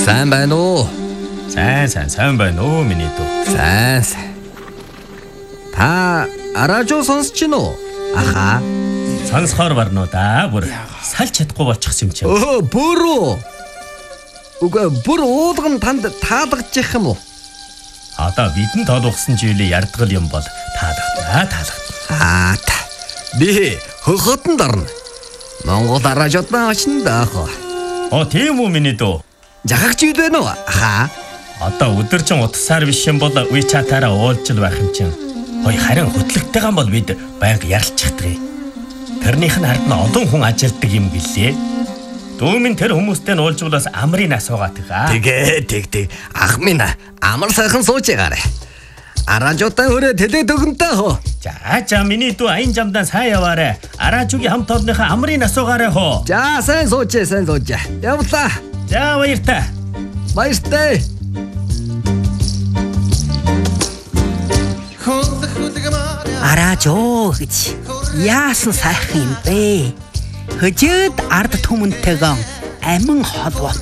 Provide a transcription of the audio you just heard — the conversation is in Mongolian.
Сайн байна уу? Сайн байна уу миний дүү. Сайн. Та радио сонсч гин үү? Аха. Сонсохоор барнуу да. Бүр салж чадахгүй болчихсон юм чи. Бүр үү? Үгүй бүр уулган танд таалагдчих юм уу? Одоо бидэн тоолгосон зүйлээ ярдгал юм бол таалагдана. Би хөхөтөнд орно. Монгол радиотаа очно даах. Тийм үү миний дүү. Жагагч юу вэ нөө? Аха. Одоо өдөржин утасаар биш юм бол WeChat-аараа уулзж байх юм чинь. Харин хөтлөгтэйгэн бол бид байнга ярилцчихдаг. Тэрнийх нь ард нь олон хүн ажилтдаг юм гэлээ. Дүүмэн тэр хүмүүстэй нь уулзвалаас амрын асуугаад байгаа. Тэгээ. Ах минь амар сайхан сууж байгаарэ. Радиотаа өрөө тэлээд өгөнтэй хөө. За миний дүү аян жамдаа сайн яваарэ. Аражуугийн хамт олонныхаа амрын асуугаарэ хөө. За сайн сууж. Явлаа. За баяртай. Аражоо гэж яасан сайхан юм бэ? Хөжөөд ард түмэнтэйгэн амин холбоо